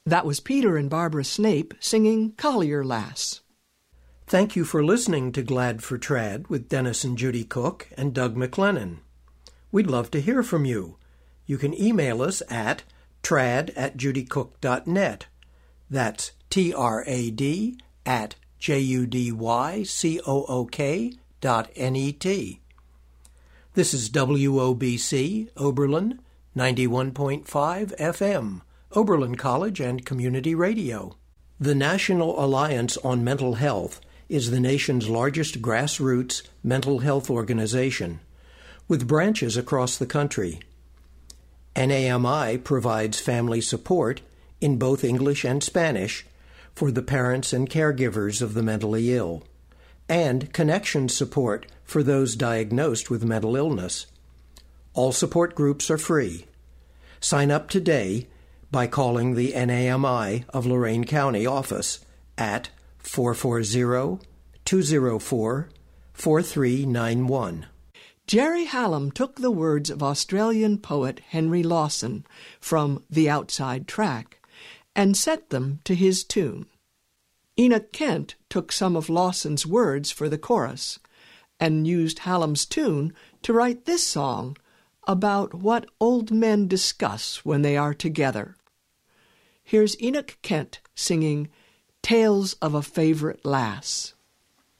That was Peter and Barbara Snape singing Collier Lass. Thank you for listening to Glad for Trad with Dennis and Judy Cook and Doug McLennan. We'd love to hear from you. You can email us at trad@judycook.net. That's trad@judycook.net. This is WOBC, Oberlin, 91.5 FM, Oberlin College and Community Radio. The National Alliance on Mental Health is the nation's largest grassroots mental health organization, with branches across the country. NAMI provides family support in both English and Spanish for the parents and caregivers of the mentally ill, and connection support for those diagnosed with mental illness. All support groups are free. Sign up today by calling the NAMI of Lorain County office at 440-204-4391. Jerry Hallam took the words of Australian poet Henry Lawson from The Outside Track and set them to his tune. Enoch Kent took some of Lawson's words for the chorus and used Hallam's tune to write this song about what old men discuss when they are together. Here's Enoch Kent singing Tales of a Favorite Lass.